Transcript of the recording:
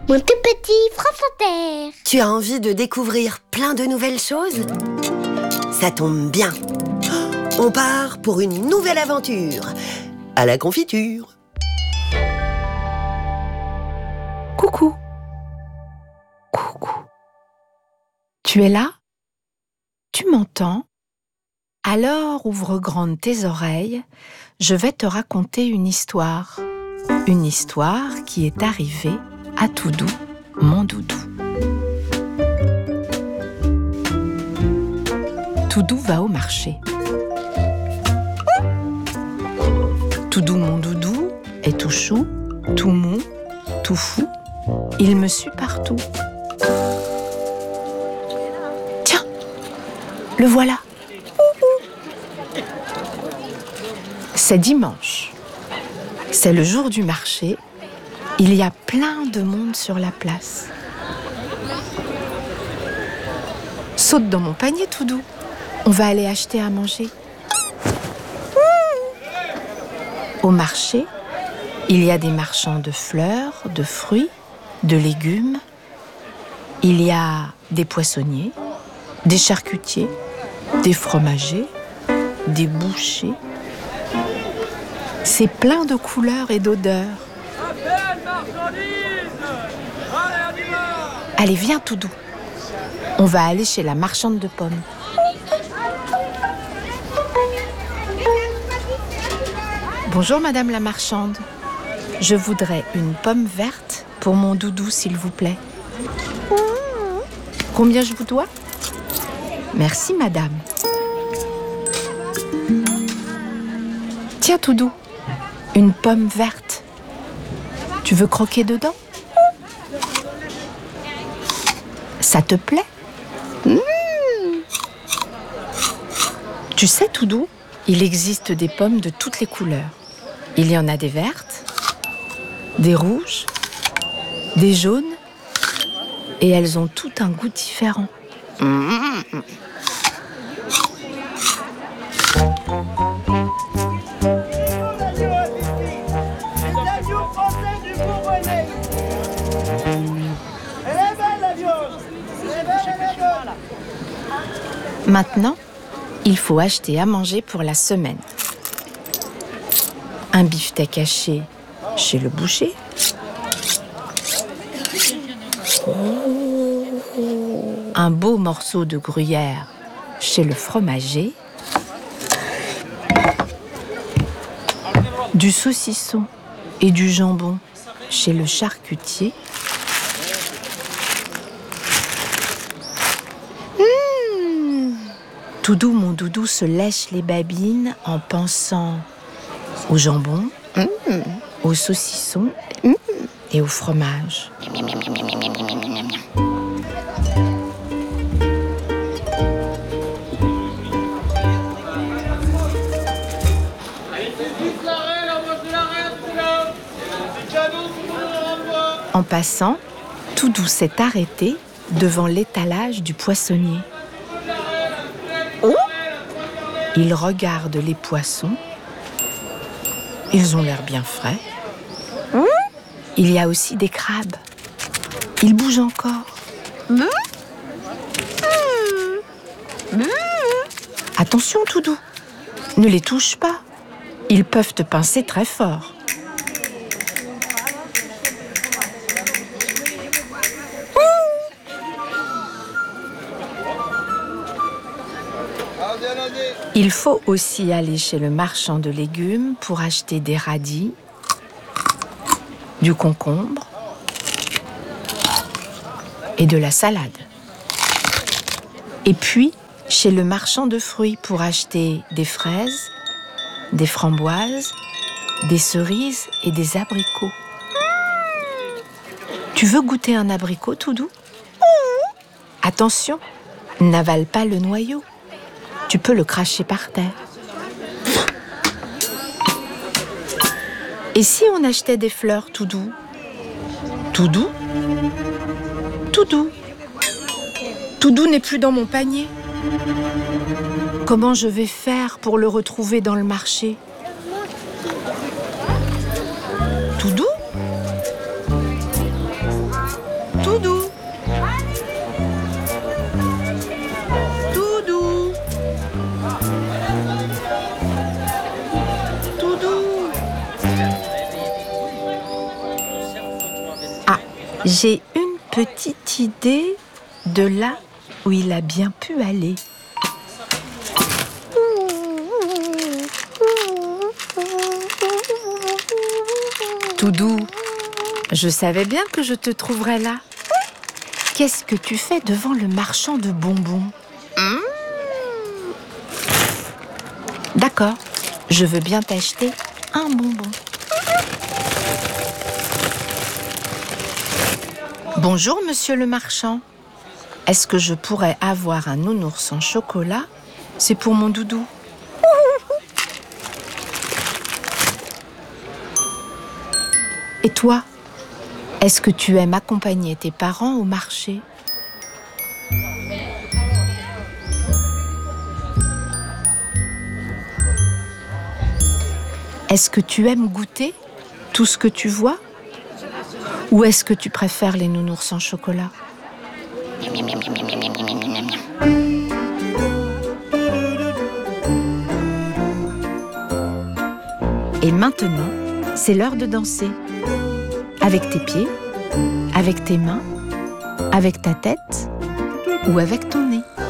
Mon tout petit France Inter. Tu as envie de découvrir plein de nouvelles choses? Ça tombe bien. On part pour une nouvelle aventure. À la confiture. Coucou. Coucou. Tu es là? Tu m'entends? Alors ouvre grandes tes oreilles, je vais te raconter une histoire. Une histoire qui est arrivée à Toudou, mon doudou. Toudou va au marché. Toudou, mon doudou, est tout chou, tout mou, tout fou. Il me suit partout. Tiens, le voilà. C'est dimanche. C'est le jour du marché. Il y a plein de monde sur la place. Saute dans mon panier, Toudou. On va aller acheter à manger. Au marché, il y a des marchands de fleurs, de fruits, de légumes. Il y a des poissonniers, des charcutiers, des fromagers, des bouchers. C'est plein de couleurs et d'odeurs. Allez, viens, Toudou. On va aller chez la marchande de pommes. Bonjour, madame la marchande. Je voudrais une pomme verte pour mon doudou, s'il vous plaît. Combien je vous dois? Merci, madame. Tiens, Toudou, une pomme verte. Tu veux croquer dedans? Ça te plaît? Tu sais, Toudou, il existe des pommes de toutes les couleurs. Il y en a des vertes, des rouges, des jaunes, et elles ont tout un goût différent. Maintenant, il faut acheter à manger pour la semaine. Un beefsteak haché chez le boucher. Un beau morceau de gruyère chez le fromager. Du saucisson et du jambon chez le charcutier. Toudou, mon doudou, se lèche les babines en pensant au jambon, au saucisson et au fromage. En passant, Toudou s'est arrêté devant l'étalage du poissonnier. Il regarde les poissons. Ils ont l'air bien frais. Il y a aussi des crabes. Ils bougent encore. Attention, Toudou. Ne les touche pas. Ils peuvent te pincer très fort. Il faut aussi aller chez le marchand de légumes pour acheter des radis, du concombre et de la salade. Et puis, chez le marchand de fruits pour acheter des fraises, des framboises, des cerises et des abricots. Tu veux goûter un abricot, Toudou? Attention, n'avale pas le noyau. Tu peux le cracher par terre. Et si on achetait des fleurs, Toudou? Toudou? Toudou? Toudou n'est plus dans mon panier. Comment je vais faire pour le retrouver dans le marché? Toudou? J'ai une petite idée de là où il a bien pu aller. Toudou, je savais bien que je te trouverais là. Qu'est-ce que tu fais devant le marchand de bonbons? D'accord, je veux bien t'acheter un bonbon. Bonjour, monsieur le marchand. Est-ce que je pourrais avoir un nounours en chocolat? C'est pour mon doudou. Et toi, est-ce que tu aimes accompagner tes parents au marché? Est-ce que tu aimes goûter tout ce que tu vois? Ou est-ce que tu préfères les nounours en chocolat? Et maintenant, c'est l'heure de danser. Avec tes pieds, avec tes mains, avec ta tête ou avec ton nez.